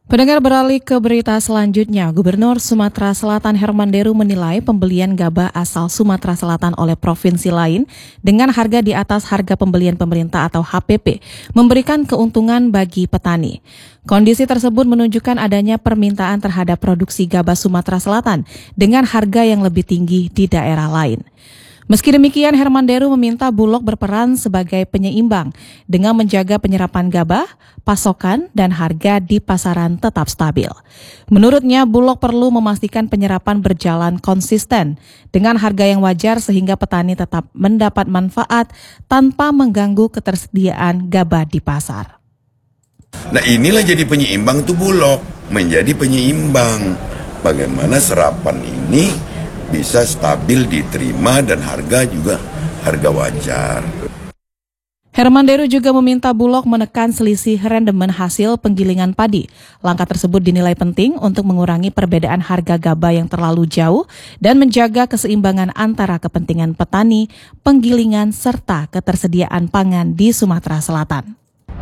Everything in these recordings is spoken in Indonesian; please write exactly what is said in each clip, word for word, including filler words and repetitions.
Pendengar, beralih ke berita selanjutnya, Gubernur Sumatera Selatan Herman Deru menilai pembelian gabah asal Sumatera Selatan oleh provinsi lain dengan harga di atas harga pembelian pemerintah atau H P P memberikan keuntungan bagi petani. Kondisi tersebut menunjukkan adanya permintaan terhadap produksi gabah Sumatera Selatan dengan harga yang lebih tinggi di daerah lain. Meski demikian, Herman Deru meminta Bulog berperan sebagai penyeimbang dengan menjaga penyerapan gabah, pasokan, dan harga di pasaran tetap stabil. Menurutnya, Bulog perlu memastikan penyerapan berjalan konsisten dengan harga yang wajar sehingga petani tetap mendapat manfaat tanpa mengganggu ketersediaan gabah di pasar. Nah, inilah jadi penyeimbang tuh Bulog, menjadi penyeimbang. Bagaimana serapan ini bisa stabil diterima dan harga juga harga wajar. Herman Deru juga meminta Bulog menekan selisih rendemen hasil penggilingan padi. Langkah tersebut dinilai penting untuk mengurangi perbedaan harga gabah yang terlalu jauh dan menjaga keseimbangan antara kepentingan petani, penggilingan, serta ketersediaan pangan di Sumatera Selatan.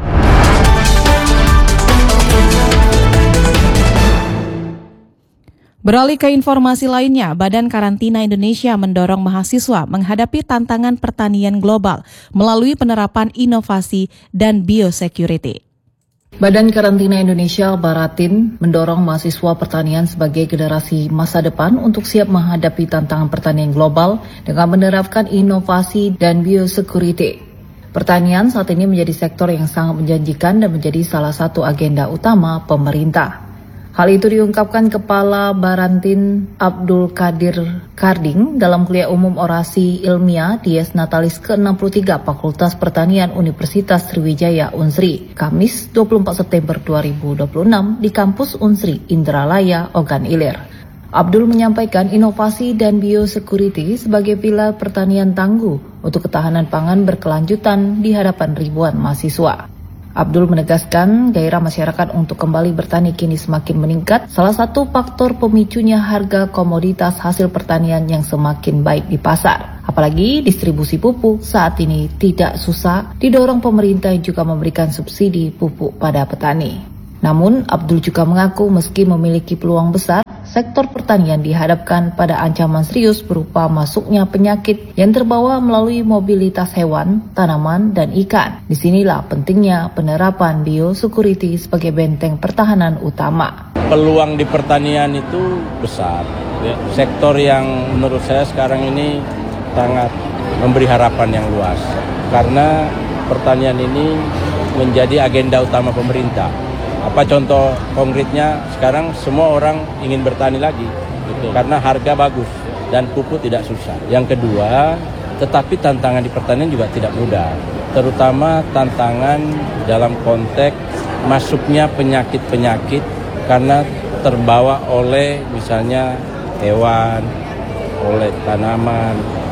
Beralih ke informasi lainnya, Badan Karantina Indonesia mendorong mahasiswa menghadapi tantangan pertanian global melalui penerapan inovasi dan biosecurity. Badan Karantina Indonesia Baratin mendorong mahasiswa pertanian sebagai generasi masa depan untuk siap menghadapi tantangan pertanian global dengan menerapkan inovasi dan biosecurity. Pertanian saat ini menjadi sektor yang sangat menjanjikan dan menjadi salah satu agenda utama pemerintah. Hal itu diungkapkan Kepala Barantin Abdul Qadir Karding dalam kuliah umum orasi ilmiah Dies Natalis ke enam puluh tiga Fakultas Pertanian Universitas Sriwijaya Unsri, Kamis dua puluh empat September dua ribu dua puluh enam di kampus Unsri Indralaya, Ogan Ilir. Abdul menyampaikan inovasi dan biosecurity sebagai pilar pertanian tangguh untuk ketahanan pangan berkelanjutan di hadapan ribuan mahasiswa. Abdul menegaskan gairah masyarakat untuk kembali bertani kini semakin meningkat, salah satu faktor pemicunya harga komoditas hasil pertanian yang semakin baik di pasar. Apalagi distribusi pupuk saat ini tidak susah, didorong pemerintah yang juga memberikan subsidi pupuk pada petani. Namun Abdul juga mengaku meski memiliki peluang besar, sektor pertanian dihadapkan pada ancaman serius berupa masuknya penyakit yang terbawa melalui mobilitas hewan, tanaman, dan ikan. Disinilah pentingnya penerapan biosecurity sebagai benteng pertahanan utama. Peluang di pertanian itu besar. Ya. Sektor yang menurut saya sekarang ini sangat memberi harapan yang luas. Karena pertanian ini menjadi agenda utama pemerintah. Apa contoh konkretnya, sekarang semua orang ingin bertani lagi gitu, karena harga bagus dan pupuk tidak susah. Yang kedua, tetapi tantangan di pertanian juga tidak mudah, terutama tantangan dalam konteks masuknya penyakit-penyakit karena terbawa oleh misalnya hewan, oleh tanaman,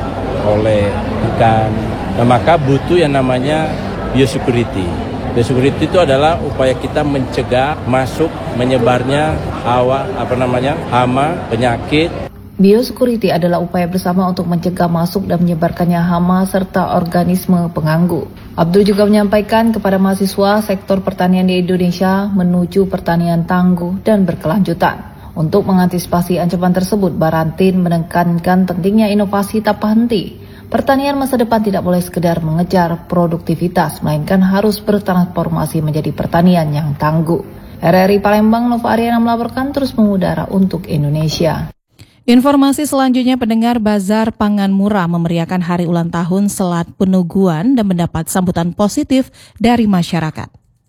oleh ikan. Nah, maka butuh yang namanya biosecurity. Biosecurity itu adalah upaya kita mencegah masuk menyebarnya hawa apa namanya hama, penyakit. Biosecurity adalah upaya bersama untuk mencegah masuk dan menyebarkannya hama serta organisme pengganggu. Abdul juga menyampaikan kepada mahasiswa sektor pertanian di Indonesia menuju pertanian tangguh dan berkelanjutan. Untuk mengantisipasi ancaman tersebut, Barantin menekankan pentingnya inovasi tak berhenti. Pertanian masa depan tidak boleh sekedar mengejar produktivitas, melainkan harus bertransformasi menjadi pertanian yang tangguh. R R I Palembang, Nova Ariana melaporkan, terus mengudara untuk Indonesia. Informasi selanjutnya, pendengar, Bazar Pangan Murah memeriahkan hari ulang tahun Selat Penuguan dan mendapat sambutan positif dari masyarakat.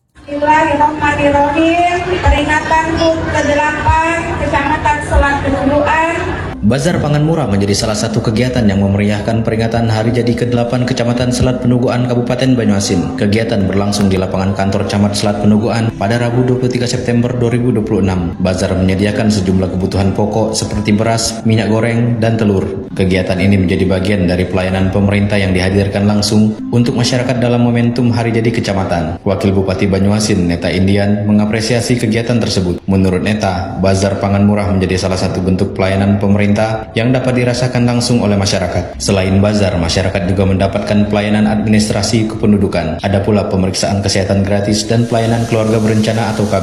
Bismillahirrahmanirrahim. Peringatan H U T kedelapan Kecamatan Selat Penuguan. Bazar Pangan Murah menjadi salah satu kegiatan yang memeriahkan peringatan Hari Jadi kedelapan Kecamatan Selat Penuguan Kabupaten Banyuasin. Kegiatan berlangsung di lapangan kantor Camat Selat Penuguan pada Rabu dua puluh tiga September dua ribu dua puluh enam. Bazar menyediakan sejumlah kebutuhan pokok seperti beras, minyak goreng, dan telur. Kegiatan ini menjadi bagian dari pelayanan pemerintah yang dihadirkan langsung untuk masyarakat dalam momentum Hari Jadi Kecamatan. Wakil Bupati Banyuasin, Neta Indian, mengapresiasi kegiatan tersebut. Menurut Neta, Bazar Pangan Murah menjadi salah satu bentuk pelayanan pemerintah yang dapat dirasakan langsung oleh masyarakat. Selain bazar, masyarakat juga mendapatkan pelayanan administrasi kependudukan. Ada pula pemeriksaan kesehatan gratis dan pelayanan keluarga berencana atau K B.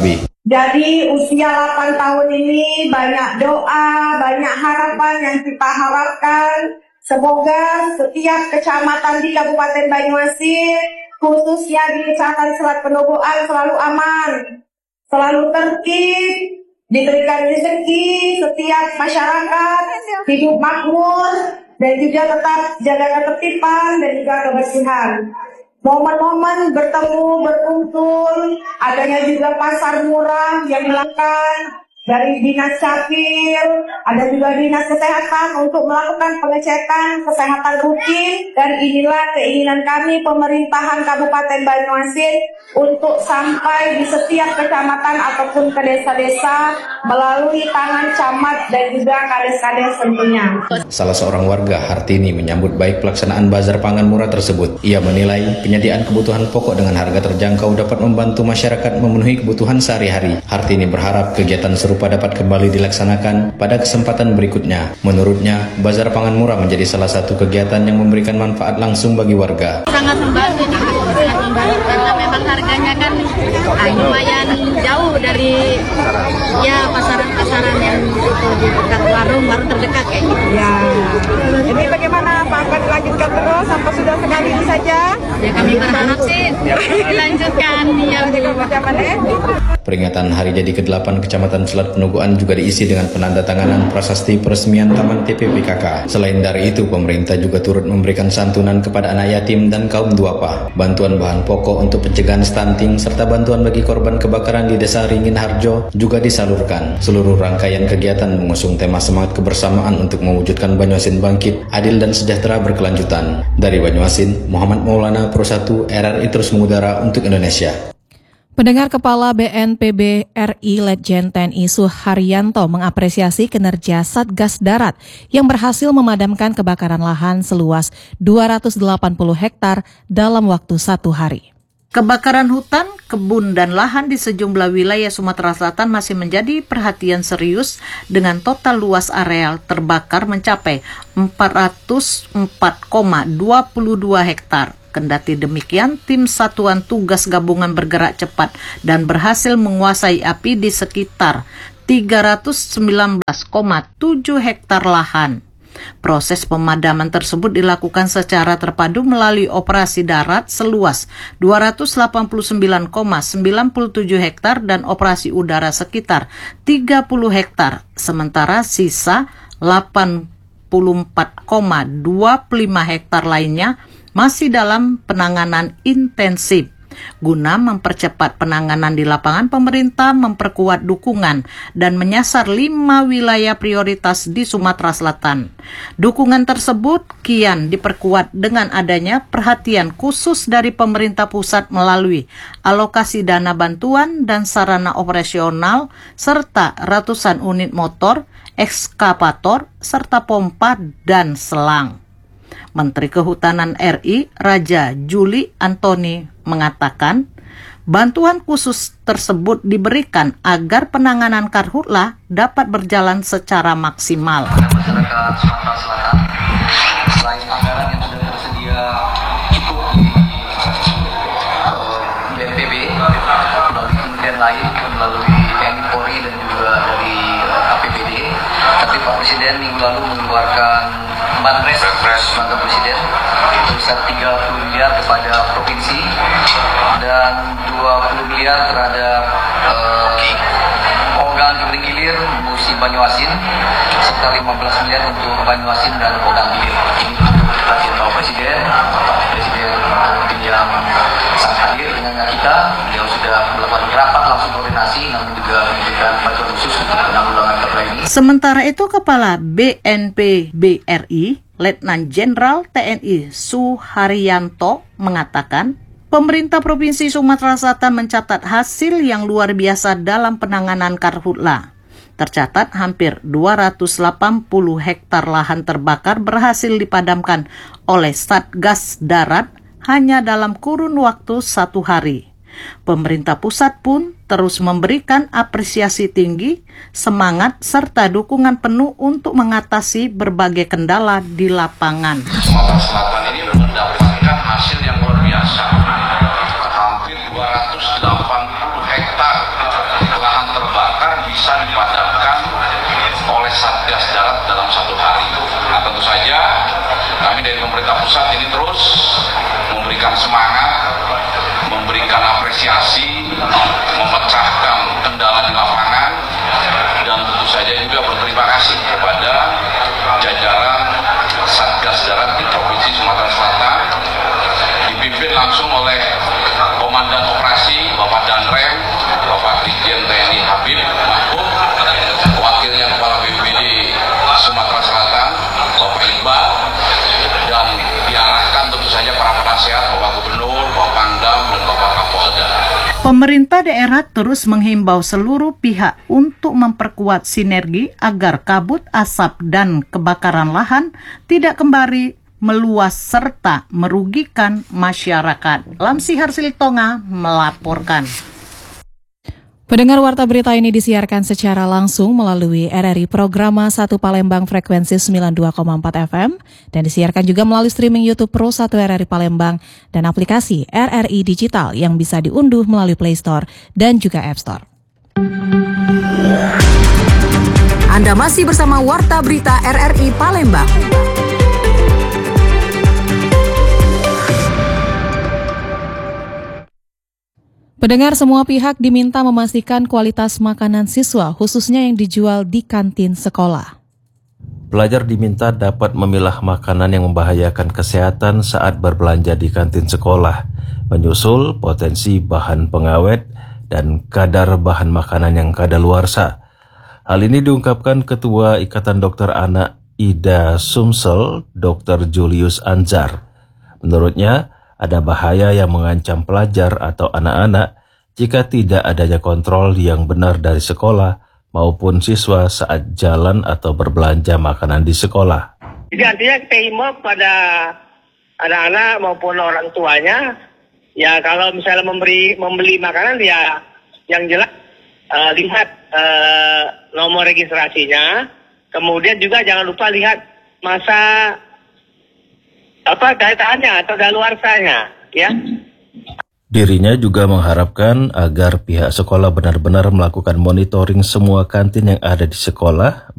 Jadi usia delapan tahun ini banyak doa, banyak harapan yang kita harapkan. Semoga setiap kecamatan di Kabupaten Banyuasin, khususnya di Kecamatan Selat Penogoan, selalu aman, selalu tertib, diberikan rezeki, setiap masyarakat hidup makmur, dan juga tetap jaga ketertiban dan juga kebersihan. Momen-momen bertemu, berkumpul, adanya juga pasar murah yang melakukan dari Dinas Capil, ada juga Dinas Kesehatan untuk melakukan pengecekan kesehatan rutin, dan inilah keinginan kami pemerintahan Kabupaten Banyuasin untuk sampai di setiap kecamatan ataupun ke desa-desa melalui tangan camat dan juga kades-kades tentunya. Salah seorang warga, Hartini, menyambut baik pelaksanaan bazar pangan murah tersebut. Ia menilai penyediaan kebutuhan pokok dengan harga terjangkau dapat membantu masyarakat memenuhi kebutuhan sehari-hari. Hartini berharap kegiatan serupa dapat kembali dilaksanakan pada kesempatan berikutnya. Menurutnya, bazar pangan murah menjadi salah satu kegiatan yang memberikan manfaat langsung bagi warga. Sangat membantu, sangat membantu karena memang harganya kan ah, lumayan jauh dari ya pasaran-pasaran yang itu di dekat warung-warung terdekat kayak gitu. Ya, jadi bagaimana Pak, akan dilanjutkan terus sampai sudah sekali ini saja? Ya kami berharap sih dilanjutkan. Ya, Peringatan Hari Jadi kedelapan Kecamatan Selat Penogoan juga diisi dengan penandatanganan prasasti peresmian Taman T P P K K. Selain dari itu, pemerintah juga turut memberikan santunan kepada anak yatim dan kaum duafa, bantuan bahan pokok untuk pencegahan stunting, serta bantuan bagi korban kebakaran di Desa Ringin Harjo juga disalurkan. Seluruh rangkaian kegiatan mengusung tema semangat kebersamaan untuk mewujudkan Banyuasin bangkit, adil dan sejahtera berkelanjutan. Dari Banyuasin, Muhammad Maulana, Pro satu R R I terus mengudara untuk Indonesia. Pendengar, Kepala B N P B R I Letjen T N I Suharyanto mengapresiasi kinerja Satgas Darat yang berhasil memadamkan kebakaran lahan seluas dua ratus delapan puluh hektar dalam waktu satu hari. Kebakaran hutan, kebun, dan lahan di sejumlah wilayah Sumatera Selatan masih menjadi perhatian serius dengan total luas areal terbakar mencapai empat ratus empat koma dua dua hektar. Kendati demikian, tim Satuan Tugas Gabungan bergerak cepat dan berhasil menguasai api di sekitar tiga ratus sembilan belas koma tujuh hektar lahan. Proses pemadaman tersebut dilakukan secara terpadu melalui operasi darat seluas dua ratus delapan puluh sembilan koma sembilan tujuh hektar dan operasi udara sekitar tiga puluh hektar, sementara sisa delapan puluh empat koma dua lima hektar lainnya masih dalam penanganan intensif. Guna mempercepat penanganan di lapangan, pemerintah memperkuat dukungan dan menyasar lima wilayah prioritas di Sumatera Selatan. Dukungan tersebut kian diperkuat dengan adanya perhatian khusus dari pemerintah pusat melalui alokasi dana bantuan dan sarana operasional serta ratusan unit motor, ekskavator, serta pompa dan selang. Menteri Kehutanan R I Raja Juli Antoni mengatakan bantuan khusus tersebut diberikan agar penanganan karhutlah dapat berjalan secara maksimal. Masyarakat Sumatera Selatan, selain anggaran yang sudah tersedia cukup di B N P B melalui kementerian lain, melalui T N I Polri dan juga dari A P B D, tapi Pak Presiden minggu lalu mengeluarkan Banpres, Bantuan Presiden sebesar tiga puluh miliar kepada provinsi dan dua puluh miliar terhadap uh, Ogan Kebering Ilir, Musi Banyuasin, serta lima belas miliar untuk Banyuasin dan Ogan Ilir. Ini untuk hasil Pak Presiden, Pak Presiden mungkin yang sangat hadir dengan kita, beliau sudah melakukan rapat langsung koordinasi, namun juga memberikan bantuan khusus untuk penanggulangan perkara ini. Sementara itu, Kepala B N P B R I, Letnan Jenderal T N I Suharyanto mengatakan, pemerintah Provinsi Sumatera Selatan mencatat hasil yang luar biasa dalam penanganan karhutla. Tercatat hampir dua ratus delapan puluh hektar lahan terbakar berhasil dipadamkan oleh Satgas Darat hanya dalam kurun waktu satu hari. Pemerintah pusat pun terus memberikan apresiasi tinggi, semangat, serta dukungan penuh untuk mengatasi berbagai kendala di lapangan. Sumatera Selatan ini mendapatkan hasil yang luar biasa. Hampir dua ratus delapan puluh hektar lahan lahan terbakar bisa dipadamkan oleh Satgas Darat dalam satu hari. Nah, tentu saja kami dari pemerintah pusat ini terus memberikan semangat, memberikan apresiasi, memecahkan kendala di lapangan, dan tentu saja juga berterima kasih kepada jajaran Satgas Darat di Provinsi Sumatera Selatan, dipimpin langsung oleh Komandan Operasi Bapak Danrem, Bapak Brigjen T N I Habib Mahfud, wakilnya Kepala B P B D Sumatera Selatan, Bapak Iqbal, dan diarahkan tentu saja para penasehat, Bapak Gubernur, Bapak Pangdam, dan Bapak Kapolda. Pemerintah daerah terus menghimbau seluruh pihak untuk memperkuat sinergi agar kabut asap dan kebakaran lahan tidak kembali meluas serta merugikan masyarakat. Lamsi Harsiltonga melaporkan. Pendengar Warta Berita ini disiarkan secara langsung melalui R R I Programa satu Palembang frekuensi sembilan puluh dua koma empat F M dan disiarkan juga melalui streaming YouTube Pro satu R R I Palembang dan aplikasi R R I Digital yang bisa diunduh melalui Play Store dan juga App Store. Anda masih bersama Warta Berita R R I Palembang. Pendengar, semua pihak diminta memastikan kualitas makanan siswa, khususnya yang dijual di kantin sekolah. Pelajar diminta dapat memilah makanan yang membahayakan kesehatan saat berbelanja di kantin sekolah, menyusul potensi bahan pengawet dan kadar bahan makanan yang kadaluarsa. Hal ini diungkapkan Ketua Ikatan Dokter Anak Ida Sumsel, Dokter Julius Anzar. Menurutnya, ada bahaya yang mengancam pelajar atau anak-anak jika tidak adanya kontrol yang benar dari sekolah maupun siswa saat jalan atau berbelanja makanan di sekolah. Jadi artinya kita himbau pada anak-anak maupun orang tuanya, ya kalau misalnya memberi membeli makanan ya yang jelas uh, lihat uh, nomor registrasinya, kemudian juga jangan lupa lihat masa apa kaitannya atau daluarsanya, ya. Dirinya juga mengharapkan agar pihak sekolah benar-benar melakukan monitoring semua kantin yang ada di sekolah,